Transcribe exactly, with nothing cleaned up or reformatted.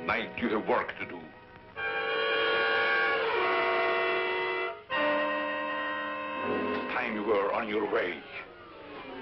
Tonight you have work to do. It's time you were on your way.